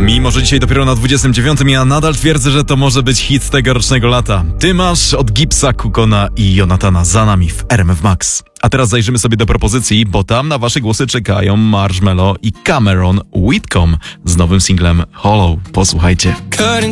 Mimo, że dzisiaj dopiero na 29, ja nadal twierdzę, że to może być hit tegorocznego lata. Ty masz od Gipsa, Kukona i Jonathana za nami w RMF Max. A teraz zajrzymy sobie do propozycji, bo tam na wasze głosy czekają Marshmello i Cameron Whitcomb z nowym singlem Hollow. Posłuchajcie.